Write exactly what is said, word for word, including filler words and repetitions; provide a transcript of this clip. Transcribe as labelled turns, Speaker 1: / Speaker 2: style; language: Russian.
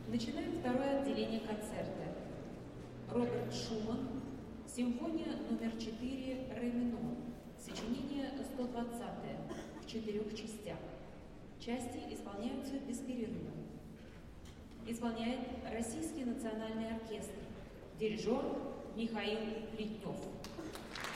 Speaker 1: Начинаем второе отделение концерта. Роберт Шуман, симфония номер четыре ре минор, сочинение сто двадцатое, в четырех частях. Части исполняются без перерыва. Исполняет Российский национальный оркестр, дирижер Михаил Плетнев.